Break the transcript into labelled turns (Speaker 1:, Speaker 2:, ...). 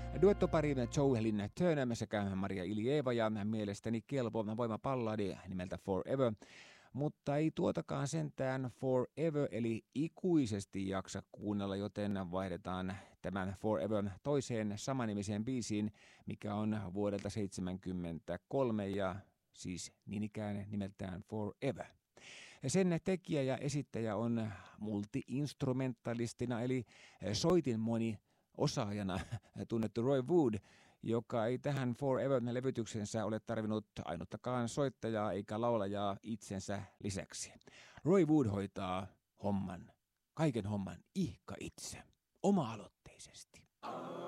Speaker 1: Duettopari Joelin Turner sekä Maria Ilieva ja mielestäni kelpo voimapalladi nimeltä Forever, mutta ei tuotakaan sentään Forever eli ikuisesti jaksa kuunnella, joten vaihdetaan tämän Forever toiseen samanimiseen biisiin, mikä on vuodelta 1973 ja siis niin ikään nimeltään Forever. Sen tekijä ja esittäjä on multi-instrumentalistina eli soitinmoni osaajana tunnettu Roy Wood, joka ei tähän Forever-levytyksensä ole tarvinnut ainuttakaan soittajaa eikä laulajaa itsensä lisäksi. Roy Wood hoitaa kaiken homman ihka itse, oma-aloitteisesti.